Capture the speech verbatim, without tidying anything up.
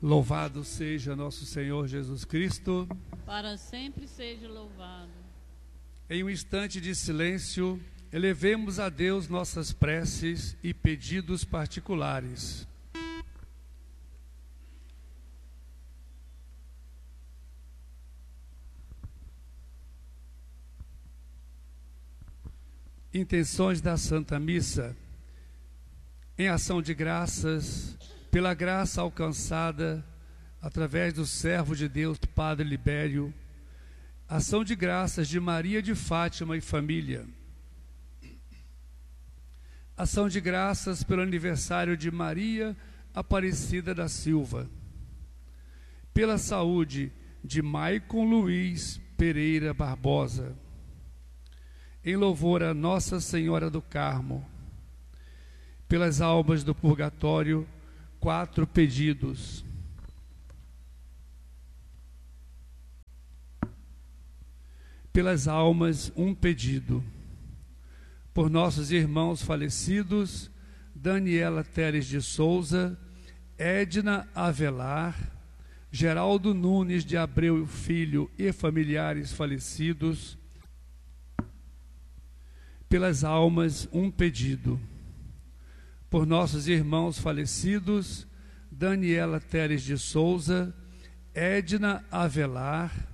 Louvado seja nosso Senhor Jesus Cristo. Para sempre seja louvado. Em um instante de silêncio, elevemos a Deus nossas preces e pedidos particulares. Intenções da Santa Missa. Em ação de graças, pela graça alcançada através do servo de Deus, Padre Libério, ação de graças de Maria de Fátima e família, ação de graças pelo aniversário de Maria Aparecida da Silva, pela saúde de Maicon Luiz Pereira Barbosa, em louvor a Nossa Senhora do Carmo, pelas almas do purgatório, quatro pedidos. Pelas almas, um pedido. Por nossos irmãos falecidos, Daniela Teres de Souza, Edna Avelar, Geraldo Nunes de Abreu Filho e familiares falecidos. Pelas almas, um pedido. Por nossos irmãos falecidos, Daniela Teres de Souza, Edna Avelar,